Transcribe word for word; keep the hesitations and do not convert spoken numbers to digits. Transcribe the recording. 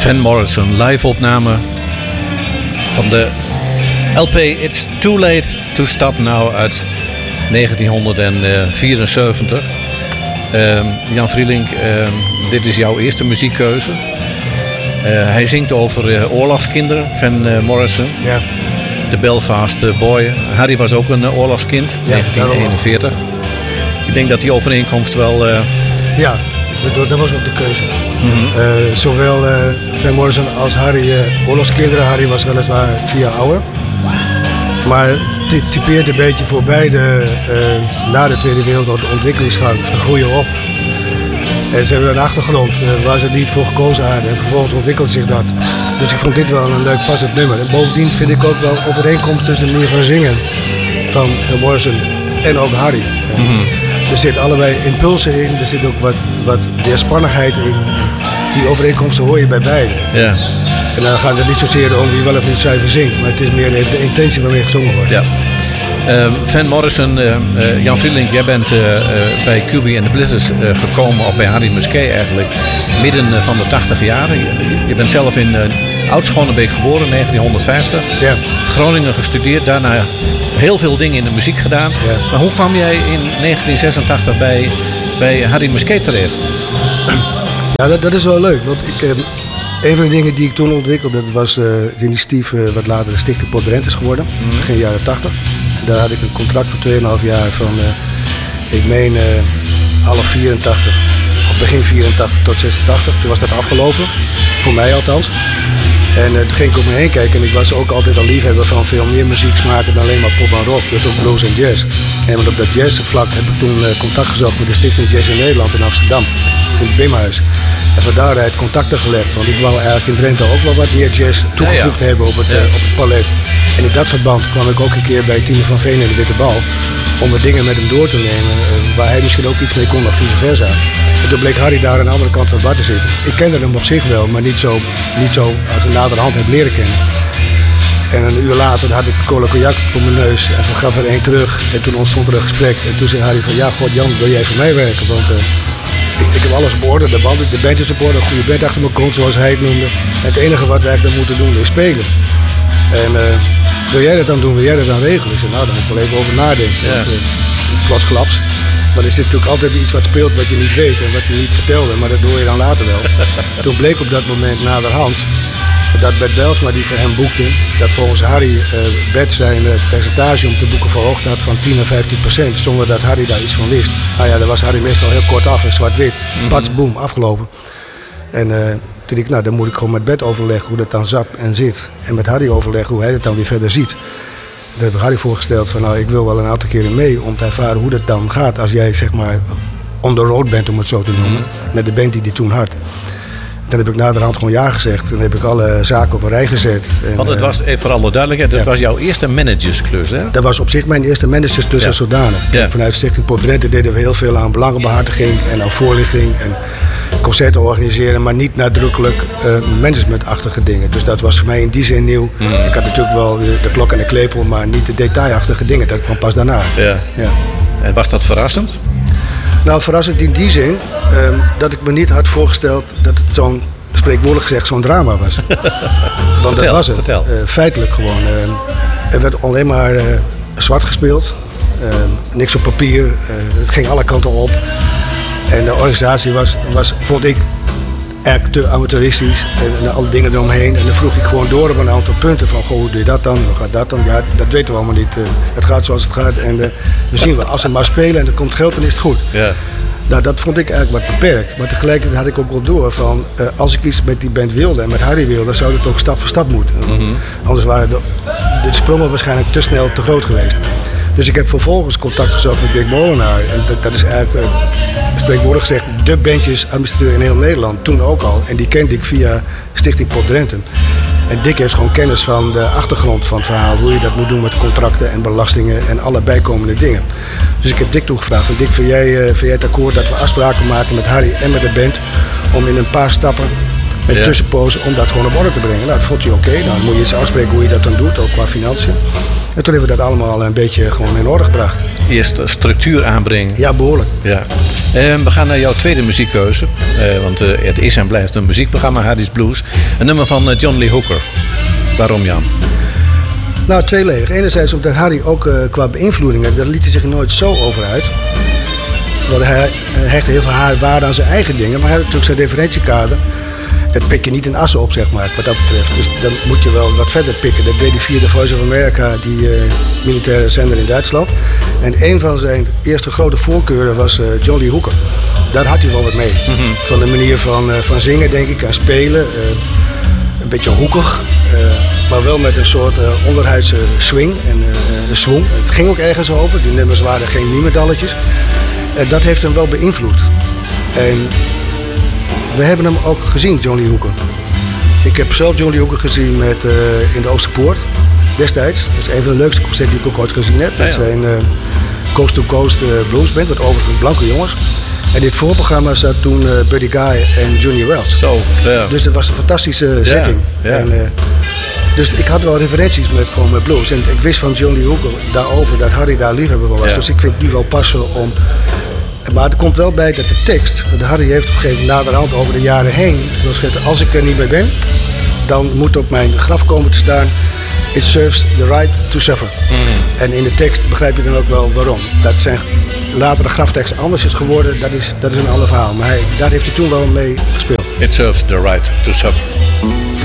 Van Morrison, live opname van de L P It's Too Late to Stop Now uit negentienhonderdvierenzeventig. Uh, Jan Vrielink, uh, dit is jouw eerste muziekkeuze. Uh, hij zingt over uh, oorlogskinderen, Van uh, Morrison. Ja. De Belfast uh, Boy. Harry was ook een uh, oorlogskind, ja, negentien eenenveertig. Ik denk dat die overeenkomst wel... Uh... Ja, dat was ook de keuze. Mm-hmm. Uh, zowel uh, Van Morrison als Harry uh, oorlogskinderen. Harry was weliswaar vier jaar ouder. Maar het typeert een beetje voor beide uh, na de Tweede Wereldoorlog de ontwikkelingsgang. Ze groeien op. En ze hebben een achtergrond uh, waar ze niet voor gekozen hadden. En vervolgens ontwikkelt zich dat. Dus ik vond dit wel een leuk passend nummer. En bovendien vind ik ook wel overeenkomst tussen de manier van zingen van Van Morrison en ook Harry. Mm-hmm. Er zitten allebei impulsen in, er zit ook wat, wat weerspannigheid in. Die overeenkomsten hoor je bij beiden. Ja. En dan gaat het niet zozeer om wie wel of niet zuiver zingt, maar het is meer even de intentie waarmee gezongen wordt. Ja. Uh, Van Morrison, uh, uh, Jan Vrielink, jij bent uh, uh, bij Q B and the Blizzards uh, gekomen, of bij Harry Musquet eigenlijk, midden uh, van de tachtig jaren. Je, je bent zelf in uh, Oud-Schonebeek geboren, negentienhonderdvijftig. Ja. Groningen gestudeerd, daarna heel veel dingen in de muziek gedaan. Ja. Maar hoe kwam jij in negentien zesentachtig bij, bij Harry Musquet terecht? Ja, dat, dat is wel leuk, want ik... Uh, Een van de dingen die ik toen ontwikkelde, dat was uh, het initiatief uh, wat later de Stichting Port Brent is geworden, mm. begin jaren tachtig. En daar had ik een contract voor twee komma vijf jaar van, uh, ik meen, uh, half vierentachtig, of begin vierentachtig tot zesentachtig. Toen was dat afgelopen, voor mij althans. En uh, toen ging ik om me heen kijken en ik was ook altijd al liefhebber van veel meer muzieksmaken dan alleen maar pop en rock, dus ook blues en jazz. En op dat jazzvlak heb ik toen uh, contact gezocht met de Stichting Jazz in Nederland in Amsterdam, in het Bimhuis. En van daaruit contacten gelegd, want ik wou eigenlijk in Drenthe ook wel wat meer jazz toegevoegd ja, ja. hebben op het, ja. uh, op het palet. En in dat verband kwam ik ook een keer bij Tine van Veen in de Witte Bal om wat dingen met hem door te nemen, uh, waar hij misschien ook iets mee kon of vice versa. En toen bleek Harry daar aan de andere kant van het bar te zitten. Ik kende hem op zich wel, maar niet zo, niet zo als ik naderhand heb leren kennen. En een uur later had ik cola cognac voor mijn neus en van gaf er één terug. En toen ontstond er een gesprek en toen zei Harry van ja, god Jan, wil jij voor mij werken? Want, uh, Ik, ik heb alles op orde, de band, de band is op orde, een goede band achter me komt, zoals hij het noemde. En het enige wat wij dan moeten doen is spelen. En uh, wil jij dat dan doen, wil jij dat dan regelen? Ik zei, nou, daar moet ik wel even over nadenken. Ja. Want, uh, plotsklaps. Maar er zit natuurlijk altijd iets wat speelt wat je niet weet en wat je niet vertelde, maar dat hoor je dan later wel. Toen bleek op dat moment naderhand dat Bert Bijlsma die voor hem boekte, dat volgens Harry uh, Bert zijn uh, percentage om te boeken verhoogd had van tien à vijftien procent, zonder dat Harry daar iets van wist. Nou ja, daar was Harry meestal heel kort af en zwart-wit. Mm-hmm. Pats, boem, afgelopen. En uh, toen dacht ik, nou dan moet ik gewoon met Bert overleggen hoe dat dan zat en zit. En met Harry overleggen hoe hij het dan weer verder ziet. En toen heb ik Harry voorgesteld van nou, ik wil wel een aantal keren mee om te ervaren hoe dat dan gaat als jij zeg maar on the road bent, om het zo te noemen. Mm-hmm. Met de band die hij toen had. Toen heb ik naderhand gewoon ja gezegd. Toen heb ik alle zaken op een rij gezet. En, Want het was, even voor alle duidelijkheid, dat ja. was jouw eerste managersklus, hè? Dat was op zich mijn eerste managersklus ja. als zodanig. Ja. Vanuit Stichting Port Drenthe deden we heel veel aan belangenbehartiging en aan voorlichting en concerten organiseren, maar niet nadrukkelijk uh, managementachtige dingen. Dus dat was voor mij in die zin nieuw. Mm. Ik had natuurlijk wel de, de klok en de klepel, maar niet de detailachtige dingen. Dat kwam pas daarna. Ja. Ja. En was dat verrassend? Nou, verrassend in die zin um, dat ik me niet had voorgesteld dat het zo'n, spreekwoordelijk gezegd, zo'n drama was. Want vertel, dat was het. Vertel. Uh, feitelijk gewoon. Uh, er werd alleen maar uh, zwart gespeeld. Uh, niks op papier. Uh, het ging alle kanten op. En de organisatie was, was vond ik, eigenlijk te amateuristisch. En, en alle dingen eromheen. En dan vroeg ik gewoon door op een aantal punten. Van, goh, hoe doe je dat dan? Hoe gaat dat dan? Ja, dat weten we allemaal niet. Uh, het gaat zoals het gaat. En uh, we zien wel, als ze maar spelen en er komt geld, dan is het goed. Ja. Nou, dat vond ik eigenlijk wat beperkt. Maar tegelijkertijd had ik ook wel door van, uh, als ik iets met die band wilde en met Harry wilde, dan zou het ook stap voor stap moeten. Mm-hmm. Anders waren de, de sprongen waarschijnlijk te snel te groot geweest. Dus ik heb vervolgens contact gezocht met Dick Molenaar. En dat, dat is eigenlijk, uh, spreekwoordelijk gezegd, de bandjesadministrateur in heel Nederland. Toen ook al. En die kende ik via Stichting Port Drenthe. En Dick heeft gewoon kennis van de achtergrond van het verhaal. Hoe je dat moet doen met contracten en belastingen en alle bijkomende dingen. Dus ik heb Dick toegevraagd. Van Dick, vind jij, uh, vind jij het akkoord dat we afspraken maken met Harry en met de band om in een paar stappen met ja. tussenpozen om dat gewoon op orde te brengen? Nou, dat vond hij oké. Okay. Nou, dan moet je eens afspreken hoe je dat dan doet, ook qua financiën. En toen hebben we dat allemaal een beetje gewoon in orde gebracht. eerst structuur aanbrengen. Ja, behoorlijk. Ja. Uh, we gaan naar jouw tweede muziekkeuze. Uh, want uh, het is en blijft een muziekprogramma, Hardy's Blues. Een nummer van uh, John Lee Hooker. Waarom, Jan? Nou, tweeledig. Enerzijds omdat Hardy ook uh, qua beïnvloedingen, daar liet hij zich nooit zo over uit. Want hij hechtte heel veel waarde aan zijn eigen dingen. Maar hij had natuurlijk zijn referentiekader. Dat pik je niet in assen op, zeg maar, wat dat betreft. Dus dan moet je wel wat verder pikken. Dat deed hij via de Voice of America, die uh, militaire zender in Duitsland. En een van zijn eerste grote voorkeuren was uh, John Lee Hooker. Daar had hij wel wat mee. Mm-hmm. Van de manier van, uh, van zingen, denk ik, en spelen. Uh, een beetje hoekig. Uh, maar wel met een soort uh, onderhuidse swing en uh, een swing. Het ging ook ergens over. Die nummers waren geen niemendalletjes. En dat heeft hem wel beïnvloed. En we hebben hem ook gezien, John Lee Hooker. Ik heb zelf John Lee Hooker gezien met, uh, in de Oosterpoort destijds. Dat is een van de leukste concerten die ik ook ooit gezien heb. Dat zijn uh, Coast to Coast uh, Blues Band, wat overigens blanke jongens. En in dit voorprogramma zat toen uh, Buddy Guy en Junior Wells. Zo, ja. Dus het was een fantastische ja, setting. Ja. En, uh, dus ik had wel referenties met, gewoon met blues. En ik wist van John Lee Hooker daarover dat Hardy daar liefhebber was. Ja. Dus ik vind het nu wel passen om... Maar er komt wel bij dat de tekst, de Hardy heeft op een gegeven moment naderhand over de jaren heen, als ik er niet meer ben, dan moet op mijn graf komen te staan, it serves the right to suffer. Mm. En in de tekst begrijp je dan ook wel waarom. Dat zijn later de graftekst anders is geworden, dat is, dat is een ander verhaal. Maar hij, daar heeft hij toen wel mee gespeeld. It serves the right to suffer.